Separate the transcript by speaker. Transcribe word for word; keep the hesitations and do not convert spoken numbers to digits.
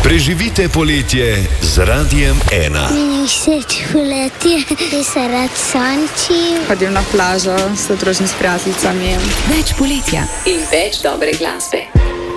Speaker 1: Preživite poletje z Radiem ena.
Speaker 2: Meni všeč poletje, ker se rad sončim.
Speaker 3: Hodim na plažo s družnim s prijateljicami.
Speaker 4: Več poletja in več dobre glasbe.